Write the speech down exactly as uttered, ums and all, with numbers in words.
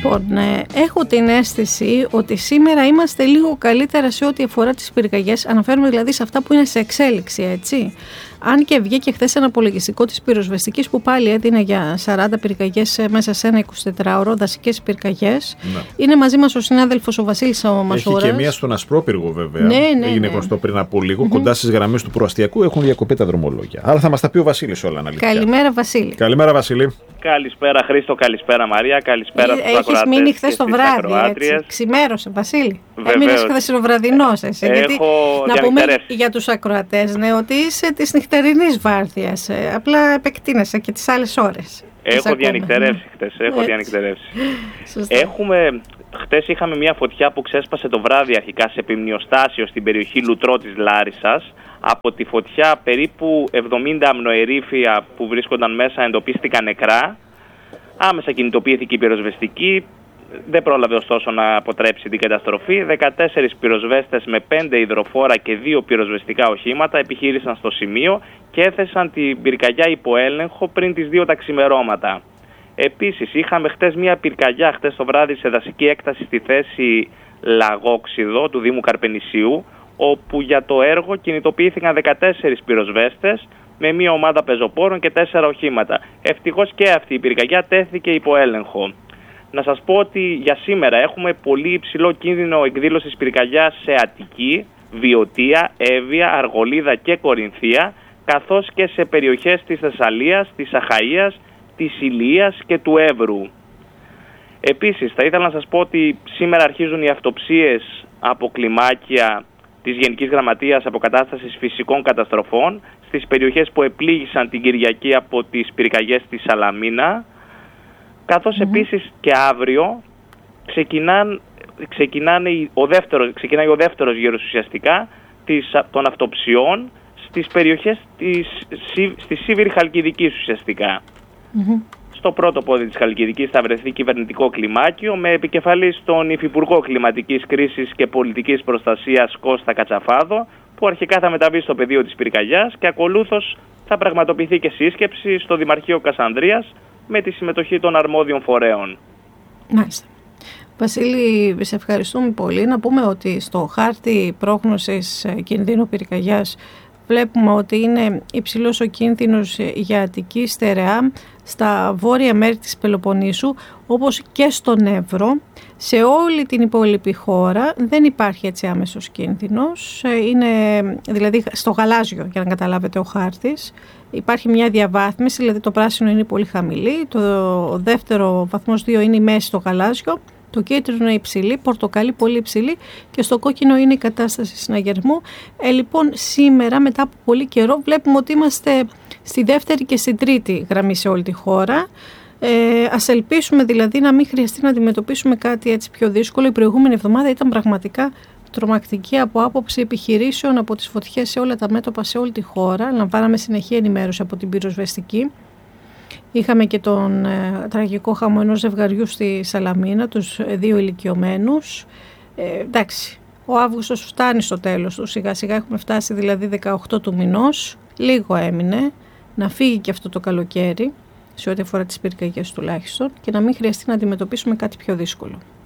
Λοιπόν, ε, έχω την αίσθηση ότι σήμερα είμαστε λίγο καλύτερα σε ό,τι αφορά τις πυρκαγιές. Αναφέρομαι δηλαδή σε αυτά που είναι σε εξέλιξη, έτσι. Αν και βγήκε χθες ένα απολογιστικό της πυροσβεστικής που πάλι έδινε για σαράντα πυρκαγιές μέσα σε ένα εικοσιτετράωρο, δασικές πυρκαγιές. Ναι. Είναι μαζί μας ο συνάδελφος ο Βασίλης ο Μασούρας. Έχει και μία στον Ασπρόπυργο βέβαια. Ναι, ναι, Έγινε ναι. γνωστό πριν από λίγο. Mm-hmm. Κοντά στις γραμμές του προαστιακού έχουν διακοπεί τα δρομολόγια. Αλλά θα μας τα πει ο Βασίλης όλα αναλυτικά. Καλημέρα, Βασίλη. Καλημέρα, Βασίλη. Καλησπέρα, Χρήστο. Καλησπέρα, Μαρία. Καλησπέρα στους ακροατές. Έχεις μείνει χθες το βράδυ, έτσι. Ξημέρωσε, Βασίλη. Έμεινες χθεσινοβραδινός εσύ. Γιατί να πούμε για τους ακροατές, ναι, ότι είσαι της νυχτερινής βάρδιας. Ε, απλά επεκτείνεσαι και τις άλλες ώρες. Έχω διανυκτερεύσει χθες. Έχω διανυκτερεύσει. Έχουμε... Χτες είχαμε μια φωτιά που ξέσπασε το βράδυ αρχικά σε επιμνιοστάσιο στην περιοχή Λουτρό της Λάρισσας. Από τη φωτιά περίπου εβδομήντα αμνοερήφια που βρίσκονταν μέσα εντοπίστηκαν νεκρά. Άμεσα κινητοποιήθηκε η πυροσβεστική. Δεν πρόλαβε ωστόσο να αποτρέψει την καταστροφή. δεκατέσσερις πυροσβέστες με πέντε υδροφόρα και δύο πυροσβεστικά οχήματα επιχείρησαν στο σημείο και έθεσαν την πυρκαγιά υπό έλεγχο πριν τις δύο τα ξημερώματα. Επίσης, είχαμε χτες μια πυρκαγιά χτες το βράδυ σε δασική έκταση στη θέση Λαγόξιδο του Δήμου Καρπενησίου, όπου για το έργο κινητοποιήθηκαν δεκατέσσερις πυροσβέστες με μια ομάδα πεζοπόρων και τέσσερα οχήματα. Ευτυχώς και αυτή η πυρκαγιά τέθηκε υπό έλεγχο. Να σας πω ότι για σήμερα έχουμε πολύ υψηλό κίνδυνο εκδήλωσης πυρκαγιάς σε Αττική, Βιωτία, Εύβοια, Αργολίδα και Κορινθία, καθώς και σε περιοχές της Θεσσαλίας, της Αχαΐας, της Ηλίας και του Εύρου. Επίσης, θα ήθελα να σας πω ότι σήμερα αρχίζουν οι αυτοψίες από κλιμάκια της Γενικής Γραμματείας Αποκατάστασης Φυσικών Καταστροφών στις περιοχές που επλήγησαν την Κυριακή από τις πυρκαγιές της Σαλαμίνα, καθώς mm-hmm. επίσης και αύριο ξεκινάν, ξεκινάνε ο δεύτερος, ξεκινάει ο δεύτερος γύρος ουσιαστικά της, των αυτοψιών στις περιοχές της, της Σίβηρη Χαλκιδικής ουσιαστικά. Mm-hmm. Στο πρώτο πόδι της Χαλκιδικής θα βρεθεί κυβερνητικό κλιμάκιο με επικεφαλής τον Υφυπουργό Κλιματικής Κρίσης και Πολιτικής Προστασίας Κώστα Κατσαφάδο, που αρχικά θα μεταβεί στο πεδίο της πυρκαγιάς και ακολούθως θα πραγματοποιηθεί και σύσκεψη στο Δημαρχείο Κασανδρίας με τη συμμετοχή των αρμόδιων φορέων. Μάλιστα. Βασίλη, σε ευχαριστούμε πολύ. Να πούμε ότι στο χάρτη πρόγνωσης κινδύνου πυρκαγιάς βλέπουμε ότι είναι υψηλός ο κίνδυνος για Αττική, Στερεά, στα βόρεια μέρη της Πελοποννήσου, όπως και στον Εύρο. Σε όλη την υπόλοιπη χώρα δεν υπάρχει έτσι άμεσος κίνδυνος. Είναι, δηλαδή στο γαλάζιο, για να καταλάβετε, ο χάρτης. Υπάρχει μια διαβάθμιση, δηλαδή το πράσινο είναι πολύ χαμηλή, το δεύτερο βαθμός δύο είναι η μέση στο γαλάζιο, το κίτρινο είναι υψηλή, πορτοκαλί πολύ υψηλή και στο κόκκινο είναι η κατάσταση συναγερμού. Ε, λοιπόν, σήμερα μετά από πολύ καιρό βλέπουμε ότι είμαστε στη δεύτερη και στην τρίτη γραμμή σε όλη τη χώρα. Ε, ας ελπίσουμε δηλαδή να μην χρειαστεί να αντιμετωπίσουμε κάτι έτσι πιο δύσκολο. Η προηγούμενη εβδομάδα ήταν πραγματικά τρομακτική από άποψη επιχειρήσεων από τις φωτιές σε όλα τα μέτωπα σε όλη τη χώρα. Λαμβάναμε συνεχή ενημέρωση από την πυροσβεστική. Είχαμε και τον ε, τραγικό χαμό ενός ζευγαριού στη Σαλαμίνα, τους ε, δύο ηλικιωμένους. Ε, εντάξει, ο Αύγουστος φτάνει στο τέλος του, σιγά σιγά έχουμε φτάσει δηλαδή δεκαοκτώ του μηνός, λίγο έμεινε να φύγει και αυτό το καλοκαίρι, σε ό,τι αφορά τις πυρκαγιές τουλάχιστον, και να μην χρειαστεί να αντιμετωπίσουμε κάτι πιο δύσκολο.